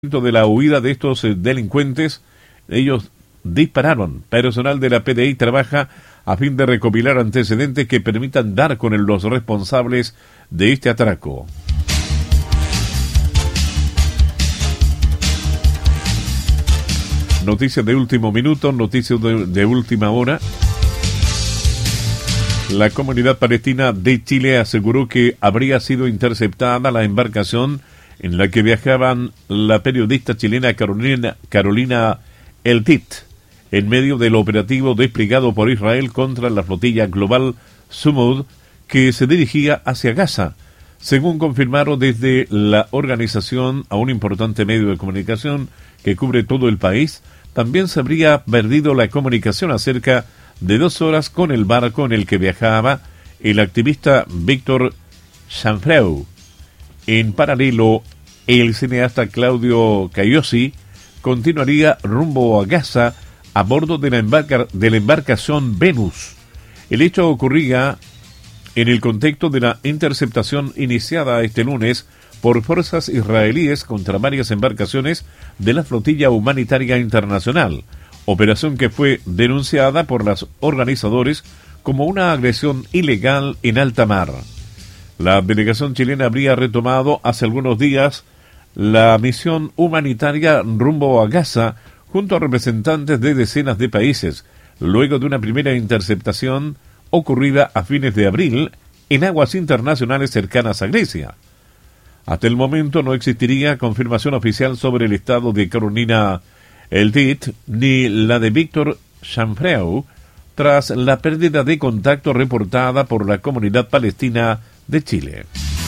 De la huida de estos delincuentes, ellos dispararon. Personal de la PDI trabaja a fin de recopilar antecedentes que permitan dar con los responsables de este atraco. Noticias de último minuto, noticias de última hora. La comunidad palestina de Chile aseguró que habría sido interceptada la embarcación en la que viajaban la periodista chilena Carolina Eltit, en medio del operativo desplegado por Israel contra la flotilla global Sumud, que se dirigía hacia Gaza. Según confirmaron desde la organización a un importante medio de comunicación que cubre todo el país, también se habría perdido la comunicación a cerca de 2 horas con el barco en el que viajaba el activista Víctor Sanfreu. En paralelo, el cineasta Claudio Cayosi continuaría rumbo a Gaza a bordo de la embarcación Venus. El hecho ocurría en el contexto de la interceptación iniciada este lunes por fuerzas israelíes contra varias embarcaciones de la flotilla humanitaria internacional, operación que fue denunciada por los organizadores como una agresión ilegal en alta mar. La delegación chilena habría retomado hace algunos días la misión humanitaria rumbo a Gaza junto a representantes de decenas de países, luego de una primera interceptación ocurrida a fines de abril en aguas internacionales cercanas a Grecia. Hasta el momento no existiría confirmación oficial sobre el estado de Carolina Eltit ni la de Víctor Sanfreu tras la pérdida de contacto reportada por la comunidad palestina de Chile.